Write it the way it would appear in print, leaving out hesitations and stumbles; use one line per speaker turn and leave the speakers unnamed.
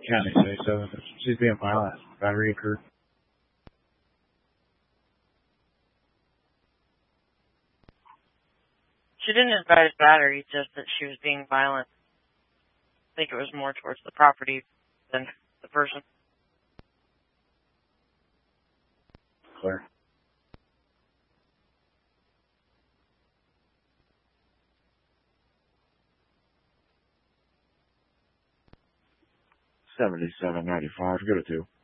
county say so. She's being violent. Battery occurred.
She didn't advise battery, just that she was being violent. I think it was more towards the property than the person.
Clear. $77.95. Go to 2.